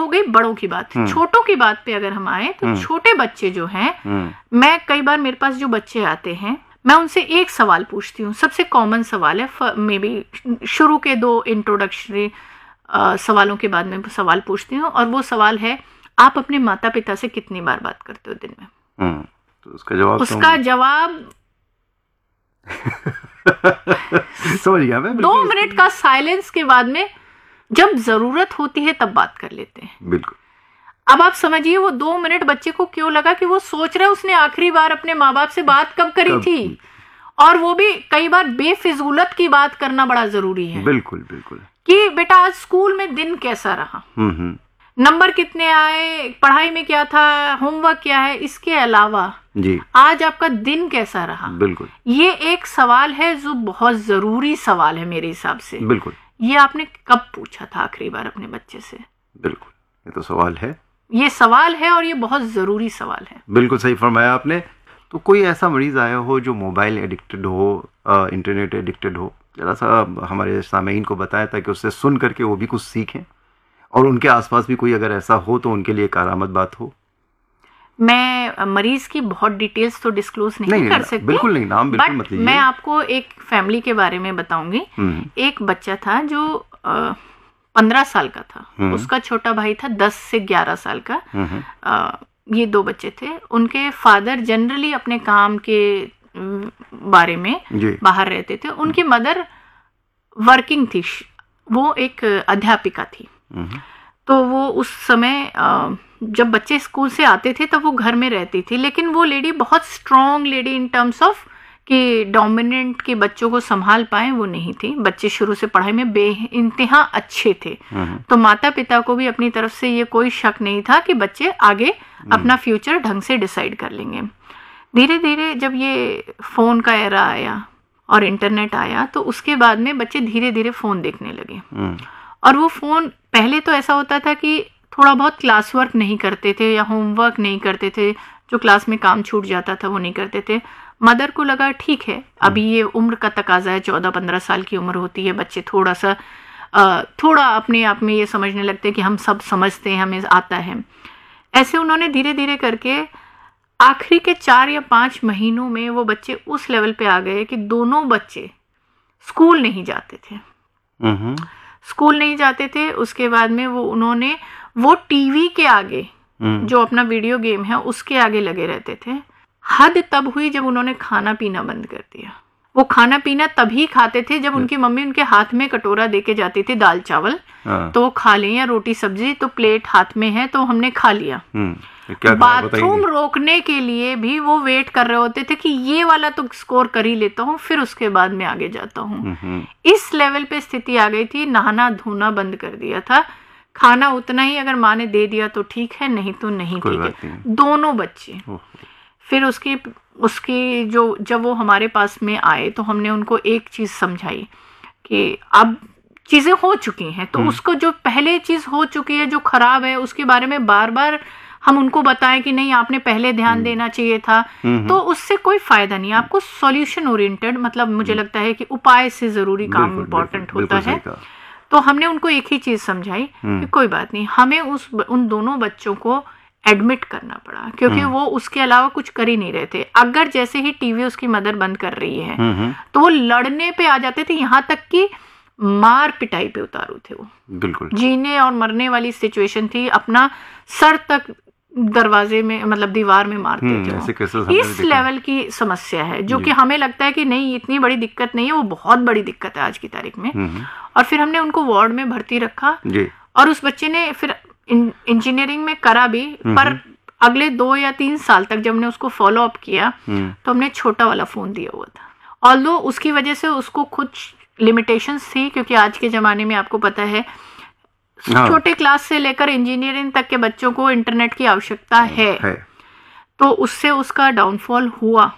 गई बड़ों की बात। छोटों की बात पे अगर हम आए तो छोटे बच्चे जो हैं, मैं कई बार मेरे पास जो बच्चे आते हैं, मैं उनसे एक सवाल पूछती हूँ। सबसे कॉमन सवाल है, मे बी शुरू के 2 इंट्रोडक्टरी सवालों के बाद में सवाल पूछती हूँ, और वो सवाल है, आप अपने माता पिता से कितनी बार बात करते हो दिन में? तो उसका जवाब समझ गया मैं। 2 मिनट का साइलेंस के बाद में जब जरूरत होती है तब बात कर लेते हैं। बिल्कुल। अब आप समझिए वो 2 मिनट बच्चे को क्यों लगा कि वो सोच रहा है उसने आखिरी बार अपने माँ बाप से बात कब करी थी, और वो भी कई बार बेफिजूलत की बात करना बड़ा जरूरी है। बिल्कुल बिल्कुल। कि बेटा आज स्कूल में दिन कैसा रहा, नंबर कितने आए, पढ़ाई में क्या था, होमवर्क क्या है, इसके अलावा जी आज आपका दिन कैसा रहा। बिल्कुल। ये एक सवाल है जो बहुत जरूरी सवाल है मेरे हिसाब से। बिल्कुल। ये आपने कब पूछा था आखिरी बार अपने बच्चे से? बिल्कुल, ये तो सवाल है, ये सवाल है, और ये बहुत जरूरी सवाल है। बिल्कुल सही फरमाया आपने। तो कोई ऐसा मरीज आया हो जो मोबाइल एडिक्टेड हो, इंटरनेट एडिक्टेड हो, जरा सा हमारे सामईन को बताएं ताकि उससे सुन करके वो भी कुछ सीखें, और उनके आसपास भी कोई अगर ऐसा हो तो उनके लिए एक आरामद बात हो। मैं मरीज की बहुत डिटेल्स तो डिस्क्लोज नहीं कर सकती, बिल्कुल नहीं, नाम बिल्कुल मत लीजिए। मैं आपको एक फैमिली के बारे में बताऊंगी। एक बच्चा था जो 15 साल का था, उसका छोटा भाई था 10 से 11 साल का। ये 2 बच्चे थे। उनके फादर जनरली अपने काम के बारे में बाहर रहते थे। उनकी मदर वर्किंग थी, वो एक अध्यापिका थी। तो वो उस समय जब बच्चे स्कूल से आते थे तब वो घर में रहती थी, लेकिन वो लेडी बहुत strong lady in terms of कि डोमिनेंट के बच्चों को संभाल पाए वो नहीं थी। बच्चे शुरू से पढ़ाई में बेइंतहा अच्छे थे, तो माता पिता को भी अपनी तरफ से ये कोई शक नहीं था कि बच्चे आगे अपना फ्यूचर ढंग से डिसाइड कर लेंगे। धीरे धीरे जब ये फोन का एरा आया और इंटरनेट आया, तो उसके बाद में बच्चे धीरे धीरे फोन देखने लगे। और वो फोन पहले तो ऐसा होता था कि थोड़ा बहुत क्लास वर्क नहीं करते थे या होमवर्क नहीं करते थे, जो क्लास में काम छूट जाता था वो नहीं करते थे। मदर को लगा ठीक है, अभी ये उम्र का तकाजा है, 14-15 साल की उम्र होती है, बच्चे थोड़ा अपने आप में ये समझने लगते हैं कि हम सब समझते हैं, हमें आता है। ऐसे उन्होंने धीरे धीरे करके आखिरी के 4 या 5 महीनों में वो बच्चे उस लेवल पे आ गए कि दोनों बच्चे स्कूल नहीं जाते थे। स्कूल नहीं जाते थे। उसके बाद में उन्होंने वो टीवी के आगे जो अपना वीडियो गेम है उसके आगे लगे रहते थे। हद तब हुई जब उन्होंने खाना पीना बंद कर दिया। वो खाना पीना तभी खाते थे जब उनकी मम्मी उनके हाथ में कटोरा देके जाती थी, दाल चावल तो वो खा लें, या रोटी सब्जी तो प्लेट हाथ में है तो हमने खा लिया। बाथरूम रोकने के लिए भी वो वेट कर रहे होते थे कि ये वाला तो स्कोर कर ही लेता हूँ, फिर उसके बाद में आगे जाता हूँ। इस लेवल पे स्थिति आ गई थी। नहाना धोना बंद कर दिया था। खाना उतना ही अगर माँ ने दे दिया तो ठीक है, नहीं तो नहीं, ठीक है। दोनों बच्चे। फिर उसकी जब वो हमारे पास में आए तो हमने उनको एक चीज समझाई कि अब चीजें हो चुकी हैं, तो उसको जो पहले चीज हो चुकी है जो खराब है उसके बारे में बार बार हम उनको बताएं कि नहीं आपने पहले ध्यान देना चाहिए था, तो उससे कोई फायदा नहीं। आपको सॉल्यूशन ओरिएंटेड, मतलब मुझे लगता है कि उपाय से जरूरी काम इम्पोर्टेंट होता है। तो हमने उनको एक ही चीज समझाई कि कोई बात नहीं, हमें उन दोनों बच्चों को एडमिट करना पड़ा, क्योंकि वो उसके अलावा कुछ कर ही नहीं रहे थे। अगर जैसे ही टीवी उसकी मदर बंद कर रही है तो वो लड़ने पे आ जाते थे, यहाँ तक कि मार पिटाई पे उतारू थे। वो बिल्कुल जीने और मरने वाली सिचुएशन थी। अपना सर तक दरवाजे में, मतलब दीवार में मारते थे। इस लेवल की समस्या है जो कि हमें लगता है कि नहीं इतनी बड़ी दिक्कत नहीं है, वो बहुत बड़ी दिक्कत है आज की तारीख में। और फिर हमने उनको वार्ड में भर्ती रखा और उस बच्चे ने फिर इंजीनियरिंग में करा भी, पर अगले 2 या 3 साल तक जब हमने उसको फॉलो अप किया तो हमने छोटा वाला फोन दिया हुआ था। ऑल्दो उसकी वजह से उसको कुछ लिमिटेशंस थी, क्योंकि आज के जमाने में आपको पता है छोटे क्लास से लेकर इंजीनियरिंग तक के बच्चों को इंटरनेट की आवश्यकता है। तो उससे उसका डाउनफॉल हुआ,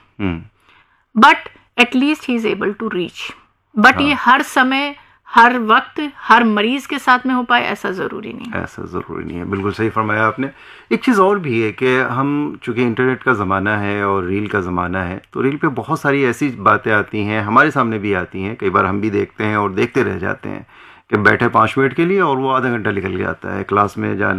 but at least he is able to reach. But ये हर समय, हर वक्त, हर मरीज के साथ में हो पाए ऐसा जरूरी नहीं है। ऐसा जरूरी नहीं है, बिल्कुल सही फरमाया आपने। एक चीज़ और भी है कि हम चूंकि इंटरनेट का ज़माना है और रील का ज़माना है, तो रील पे बहुत सारी ऐसी बातें आती हैं, हमारे सामने भी आती हैं, कई बार हम भी देखते हैं और देखते रह जाते हैं कि बैठे 5 मिनट के लिए और वो आधा घंटा निकल जाता है। क्लास में जाना